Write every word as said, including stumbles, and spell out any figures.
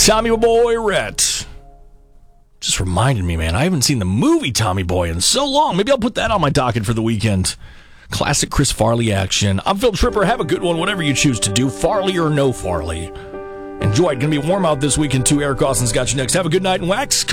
Tommy Boy Rhett. Just reminded me, man, I haven't seen the movie Tommy Boy in so long. Maybe I'll put that on my docket for the weekend. Classic Chris Farley action. I'm Phil Tripper. Have a good one, whatever you choose to do, Farley or no Farley. Enjoy. It's going to be warm out this weekend, too. Eric Austin's got you next. Have a good night and wax.